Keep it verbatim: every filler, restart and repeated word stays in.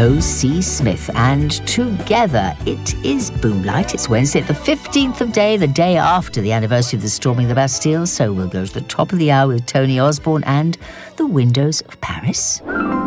O C Smith, and together it is Boomlight. It's Wednesday, the fifteenth of Day, the day after the anniversary of the storming of the Bastille, so we'll go to the top of the hour with Tony Osborne and The Windows of Paris.